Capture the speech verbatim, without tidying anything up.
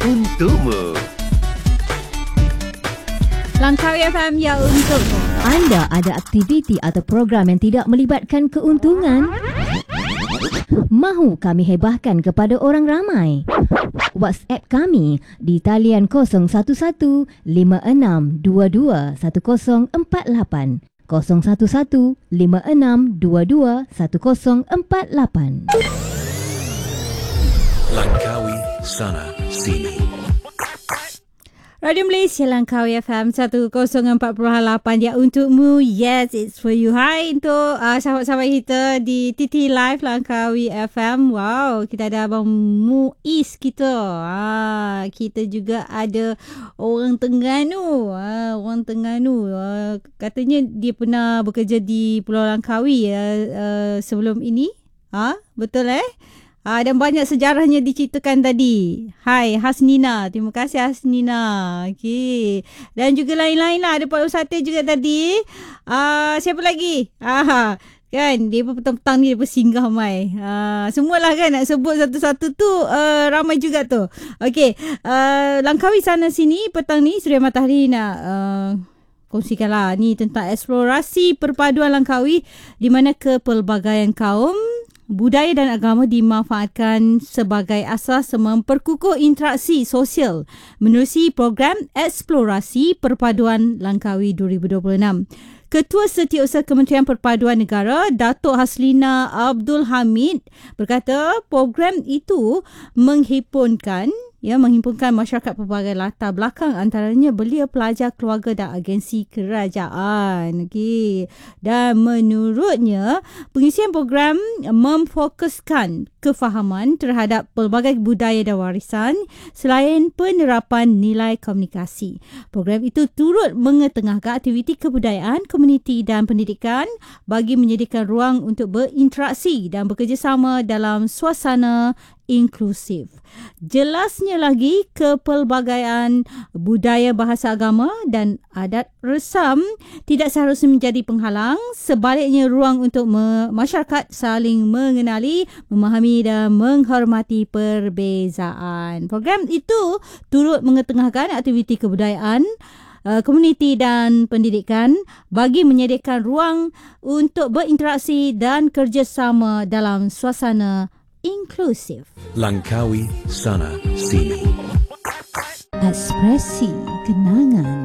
untukmu. Langkawi F M ya untukmu. Anda ada aktiviti atau program yang tidak melibatkan keuntungan? Mahu kami hebahkan kepada orang ramai? WhatsApp kami di talian kosong satu satu lima enam dua dua satu kosong empat lapan, kosong satu satu lima enam dua dua satu kosong empat lapan. Langkawi sana sini. Radio Malaysia Langkawi F M seratus empat puluh lapan ya untukmu. Yes, it's for you. Hai untuk uh, sahabat-sahabat kita di T T Live Langkawi F M. Wow, kita ada Abang Muiz kita. Ah, kita juga ada orang Terengganu. Ah, orang Terengganu. Ah, katanya dia pernah bekerja di Pulau Langkawi uh, uh, sebelum ini. Ah, betul eh? Ah, dan banyak sejarahnya diceritakan tadi. Hai Hasnina. Terima kasih Hasnina. Okey. Dan juga lain-lain lah. Ada Pak Usate juga tadi. Ah, siapa lagi? Ah, kan dia petang-petang ni dia bersinggah mai. Ah, semualah kan nak sebut satu-satu tu uh, ramai juga tu. Okey. Uh, Langkawi sana sini petang ni Suria Matahari nak uh, kongsikanlah ni tentang eksplorasi perpaduan Langkawi di mana kepelbagaian kaum, budaya dan agama dimanfaatkan sebagai asas memperkukuh interaksi sosial menerusi program Eksplorasi Perpaduan Langkawi dua ribu dua puluh enam. Ketua Setiausaha Kementerian Perpaduan Negara, Datuk Haslina Abdul Hamid berkata program itu menghimpunkan ya menghimpunkan masyarakat pelbagai latar belakang, antaranya belia, pelajar, keluarga dan agensi kerajaan. Okey. Dan menurutnya pengisian program memfokuskan kefahaman terhadap pelbagai budaya dan warisan selain penerapan nilai komunikasi. Program itu turut mengetengahkan aktiviti kebudayaan, komuniti dan pendidikan bagi menyediakan ruang untuk berinteraksi dan bekerjasama dalam suasana inklusif. Jelasnya lagi, kepelbagaian budaya, bahasa, agama dan adat resam tidak seharusnya menjadi penghalang. Sebaliknya, ruang untuk me- masyarakat saling mengenali, memahami dan menghormati perbezaan. Program itu turut mengetengahkan aktiviti kebudayaan, Uh, komuniti dan pendidikan bagi menyediakan ruang untuk berinteraksi dan kerjasama dalam suasana inklusif. Langkawi sana sini. Ekspresi kenangan.